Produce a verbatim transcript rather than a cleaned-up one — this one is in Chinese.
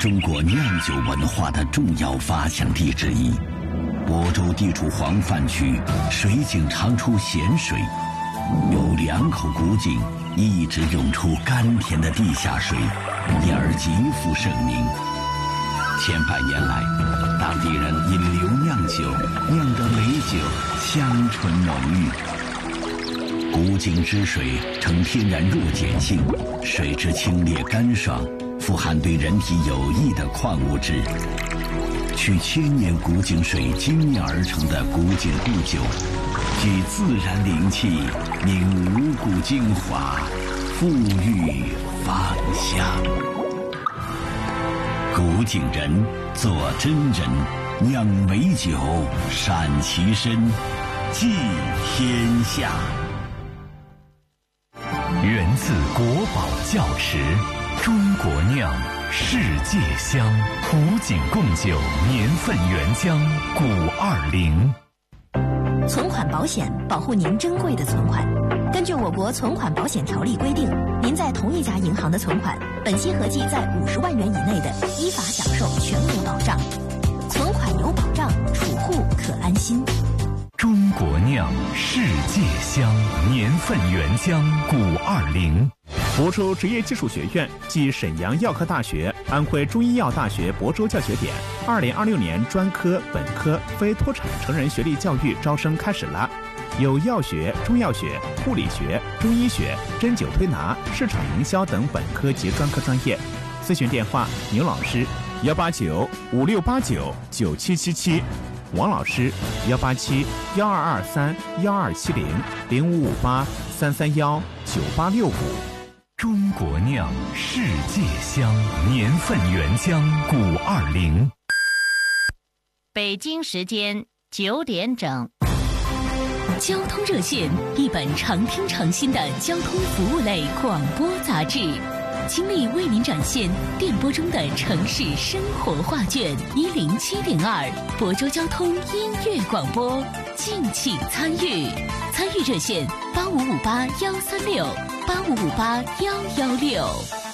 中国酿酒文化的重要发祥地之一。亳州地处黄泛区，水井常出咸水，有两口古井一直涌出甘甜的地下水，因而极负盛名。千百年来，当地人引流酿酒，酿得美酒香醇浓郁。古井之水呈天然弱碱性，水质清冽干爽，富含对人体有益的矿物质。取千年古井水精炼而成的古井固酒，具自然灵气，凝五谷精华，馥郁芳香。古井人做真人，酿美酒闪其身，济天下。 源自国宝窖池，中国酿，世界香。古井贡酒年份原浆古二零。 存款保险保护您珍贵的存款。根据我国存款保险条例规定，您在同一家银行的存款，本息合计在五十万元以内的，依法享受全额保障。存款有保障，储户可安心。 中国酿，世界香，年份原浆古二零。 亳州职业技术学院暨沈阳药科大学、安徽中医药大学亳州教学点二零二六年专科、本科、非脱产成人学历教育招生开始了。有药学、中药学、护理学、中医学、针灸推拿、市场营销等本科及专科专业。咨询电话：牛老师幺八九五六八九九七七七，王老师幺八七幺二二三幺二七零零五五八三三幺九八六五。 中国酿，世界香，年份原浆古二零。 北京时间九点整。 交通热线，一本常听常新的交通服务类广播杂志，倾力为您展现电波中的城市生活画卷。一零七点二，亳州交通音乐广播，敬请参与。参与热线：八五五八幺三六八五五八幺幺六。